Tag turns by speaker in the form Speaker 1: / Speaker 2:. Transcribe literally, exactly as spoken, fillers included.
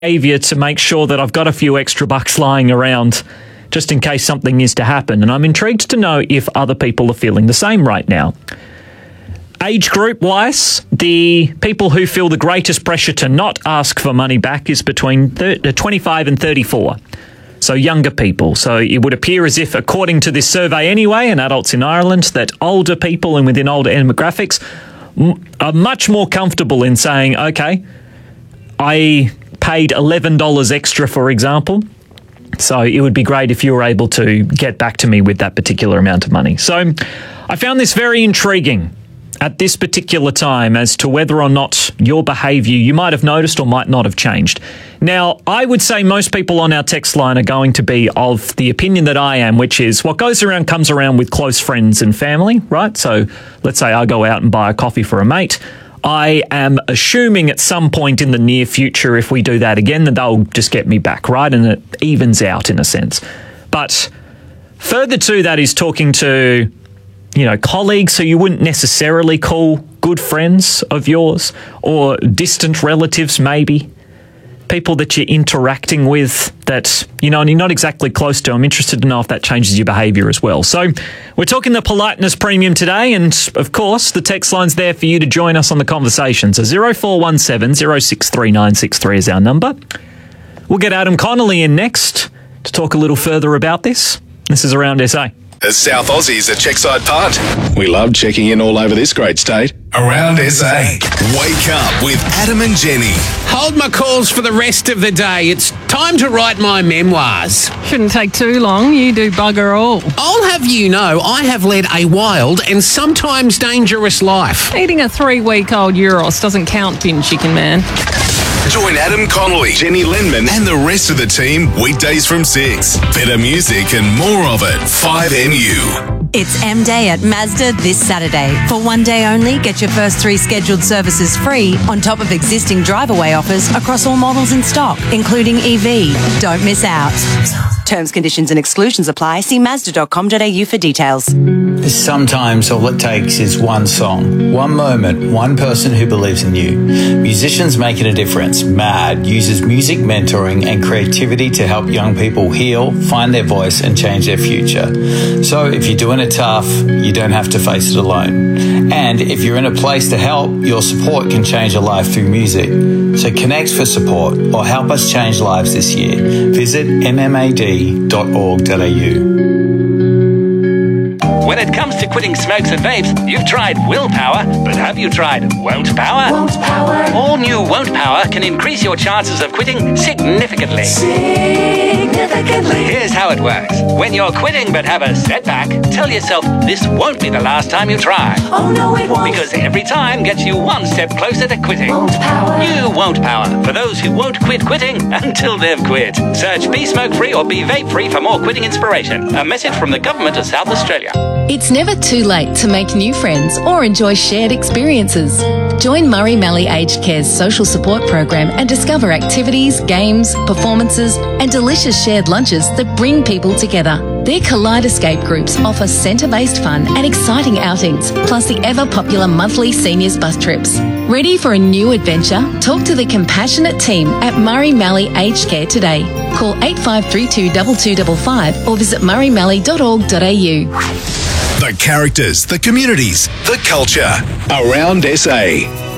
Speaker 1: behaviour to make sure that I've got a few extra bucks lying around just in case something is to happen. And I'm intrigued to know if other people are feeling the same right now. Age group-wise, the people who feel the greatest pressure to not ask for money back is between twenty-five and thirty-four. So younger people. So it would appear as if, according to this survey anyway, and adults in Ireland, that older people and within older demographics are much more comfortable in saying, okay, I paid eleven dollars extra, for example, so it would be great if you were able to get back to me with that particular amount of money. So I found this very intriguing at this particular time as to whether or not your behaviour you might have noticed or might not have changed. Now, I would say most people on our text line are going to be of the opinion that I am, which is what goes around comes around with close friends and family, right? So let's say I go out and buy a coffee for a mate. I am assuming at some point in the near future, if we do that again, that they'll just get me back, right? And it evens out in a sense. But further to that is talking to, you know, colleagues who you wouldn't necessarily call good friends of yours, or distant relatives maybe, people that you're interacting with that, you know, and you're not exactly close to. I'm interested to know if that changes your behaviour as well. So we're talking the politeness premium today, and of course the text line's there for you to join us on the conversation. So zero four one seven, zero six three nine six three is our number. We'll get Adam Connolly in next to talk a little further about this. This is Around S A.
Speaker 2: As South Aussies at Checkside Punt, we love checking in all over this great state. Around S A. Wake up with Adam and Jenny.
Speaker 3: Hold my calls for the rest of the day. It's time to write my memoirs.
Speaker 4: Shouldn't take too long. You do bugger all.
Speaker 3: I'll have you know I have led a wild and sometimes dangerous life.
Speaker 4: Eating a three-week-old Euros doesn't count, bin chicken man.
Speaker 2: Join Adam Connolly, Jenny Lenman, and the rest of the team weekdays from six. Better music and more of it. five M U.
Speaker 5: It's M Day at Mazda this Saturday. For one day only, get your first three scheduled services free on top of existing drive-away offers across all models in stock, including E V. Don't miss out. Terms, conditions and exclusions apply. See mazda dot com dot a u for details.
Speaker 6: Sometimes all it takes is one song, one moment, one person who believes in you. Musicians Making a Difference, MAD, uses music mentoring and creativity to help young people heal, find their voice and change their future. So if you're doing it tough, you don't have to face it alone. And if you're in a place to help, your support can change a life through music. So connect for support or help us change lives this year. Visit m m a d dot org dot a u.
Speaker 7: When it comes to quitting smokes and vapes, you've tried willpower, but have you tried Won't Power?
Speaker 8: Won't Power.
Speaker 7: All new Won't Power can increase your chances of quitting significantly.
Speaker 8: Significantly.
Speaker 7: Here's how it works. When you're quitting but have a setback, tell yourself this won't be the last time you try.
Speaker 8: Oh no, it won't.
Speaker 7: Because every time gets you one step closer to quitting.
Speaker 8: Won't Power.
Speaker 7: New Won't Power, for those who won't quit quitting until they've quit. Search Be Smoke Free or Be Vape Free for more quitting inspiration. A message from the Government of South Australia.
Speaker 9: It's never too late to make new friends or enjoy shared experiences. Join Murray Mallee Aged Care's social support program and discover activities, games, performances and delicious shared lunches that bring people together. Their Kaleidoscape groups offer centre-based fun and exciting outings, plus the ever-popular monthly seniors bus trips. Ready for a new adventure? Talk to the compassionate team at Murray Mallee Aged Care today. Call eight five three two two two five five or visit murray mallee dot org dot a u.
Speaker 2: The characters, the communities, the culture. Around S A.